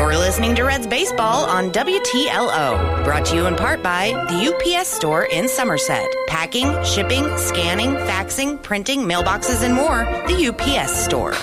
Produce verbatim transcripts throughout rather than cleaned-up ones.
You're listening to Reds Baseball on W T L O. Brought to you in part by the U P S Store in Somerset. Packing, shipping, scanning, faxing, printing, mailboxes, and more. The U P S Store.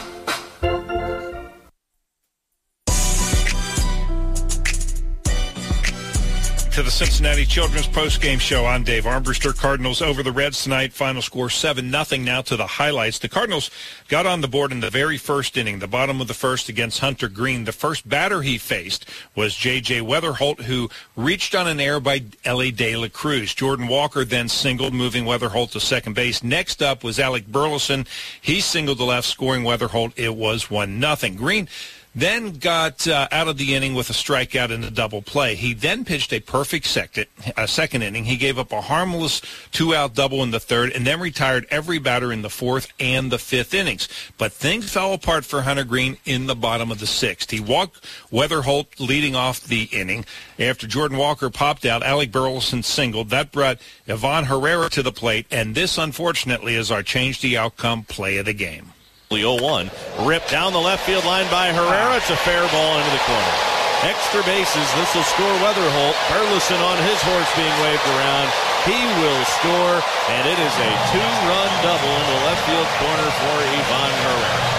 To the Cincinnati Children's postgame show. I'm Dave Armbruster. Cardinals over the Reds tonight. Final score seven nothing. Now to the highlights. The Cardinals got on the board in the very first inning, the bottom of the first, against Hunter Green. The first batter he faced was J J Weatherholt, who reached on an error by Elly De La Cruz. Jordan Walker then singled, moving Weatherholt to second base. Next up was Alec Burleson. He singled to left, scoring Weatherholt. It was one nothing. Green then got uh, out of the inning with a strikeout and a double play. He then pitched a perfect second, uh, second inning. He gave up a harmless two-out double in the third and then retired every batter in the fourth and the fifth innings. But things fell apart for Hunter Green in the bottom of the sixth. He walked Weatherholt leading off the inning. After Jordan Walker popped out, Alec Burleson singled. That brought Ivan Herrera to the plate, and this, unfortunately, is our change-the-outcome play of the game. oh one. Ripped down the left field line by Herrera. It's a fair ball into the corner. Extra bases. This will score Weatherholt. Burleson on his horse being waved around. He will score, and it is a two-run double in the left field corner for Ivan Herrera.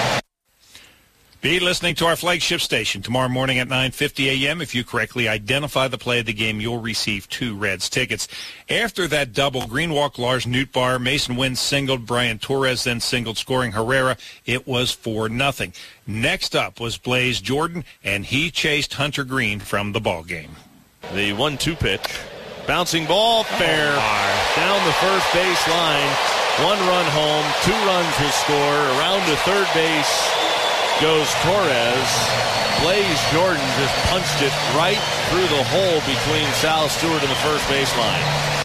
Be listening to our flagship station tomorrow morning at nine fifty a.m. If you correctly identify the play of the game, you'll receive two Reds tickets. After that double, Green walked Lars Nootbaar, Mason Wynn singled, Brian Torres then singled, scoring Herrera. It was four nothing. Next up was Blaze Jordan, and he chased Hunter Green from the ballgame. The one two pitch. Bouncing ball, fair. Oh, down the first base line. One run home, two runs will score. Around to third base goes Torres. Blaze Jordan just punched it right through the hole between Sal Stewart and the first base line.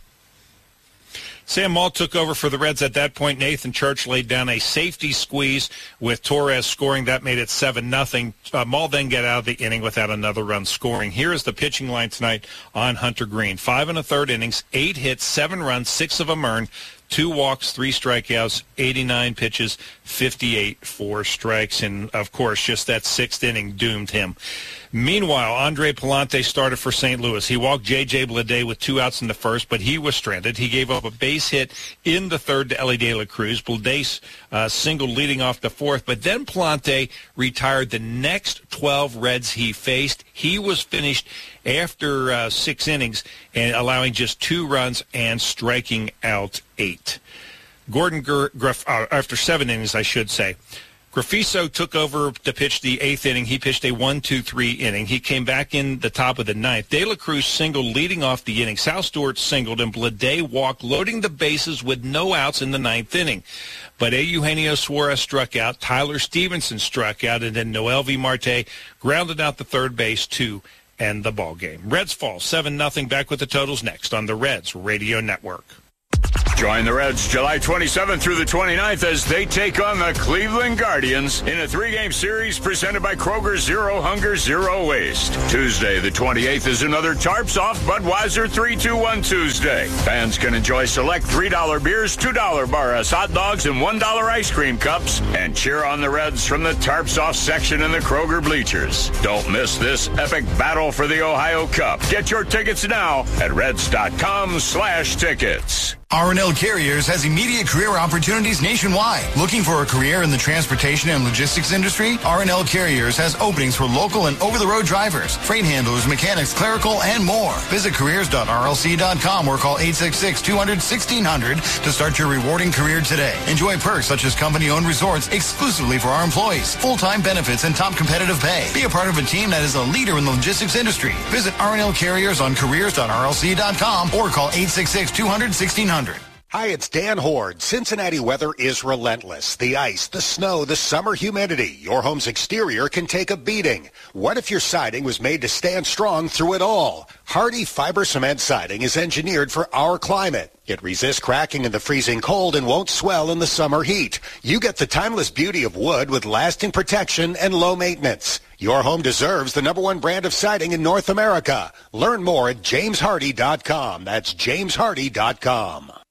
Sam Maul took over for the Reds at that point. Nathan Church laid down a safety squeeze with Torres scoring. That made it seven nothing. Uh, Maul then got out of the inning without another run scoring. Here is the pitching line tonight on Hunter Green. Five and a third innings, eight hits, seven runs, six of them earned. Two walks, three strikeouts, eighty-nine pitches, fifty-eight, four strikes, and, of course, just that sixth inning doomed him. Meanwhile, Andre Palante started for Saint Louis. He walked J J Bleday with two outs in the first, but he was stranded. He gave up a base hit in the third to Elly De La Cruz. Bleday uh, singled leading off the fourth, but then Palante retired the next twelve Reds he faced. He was finished after uh, six innings and allowing just two runs and striking out eight. Gordon, Gur- Gruff, uh, after seven innings, I should say. Griffiso took over to pitch the eighth inning. He pitched a one two three inning. He came back in the top of the ninth. De La Cruz singled leading off the inning. Sal Stewart singled, and Bleday walked, loading the bases with no outs in the ninth inning. But Eugenio Suarez struck out, Tyler Stevenson struck out, and then Noelvi Marte grounded out the third base to end the ball game. Reds fall seven nothing. Back with the totals next on the Reds Radio Network. Join the Reds July twenty-seventh through the twenty-ninth as they take on the Cleveland Guardians in a three-game series presented by Kroger Zero Hunger, Zero Waste. Tuesday, the twenty-eighth, is another Tarps Off Budweiser three two one Tuesday. Fans can enjoy select three dollar beers, two dollar Barras hot dogs, and one dollar ice cream cups, and cheer on the Reds from the Tarps Off section in the Kroger bleachers. Don't miss this epic battle for the Ohio Cup. Get your tickets now at reds.com slash tickets. R and L Carriers has immediate career opportunities nationwide. Looking for a career in the transportation and logistics industry? R and L Carriers has openings for local and over-the-road drivers, freight handlers, mechanics, clerical, and more. Visit careers dot r l c dot com or call eight six six, two hundred, sixteen hundred to start your rewarding career today. Enjoy perks such as company-owned resorts exclusively for our employees, full-time benefits, and top competitive pay. Be a part of a team that is a leader in the logistics industry. Visit R and L Carriers on careers dot r l c dot com or call eight six six, two hundred, sixteen hundred. Hi, it's Dan Horde. Cincinnati weather is relentless. The ice, the snow, the summer humidity. Your home's exterior can take a beating. What if your siding was made to stand strong through it all? Hardy Fiber Cement Siding is engineered for our climate. It resists cracking in the freezing cold and won't swell in the summer heat. You get the timeless beauty of wood with lasting protection and low maintenance. Your home deserves the number one brand of siding in North America. Learn more at james hardy dot com. That's james hardy dot com.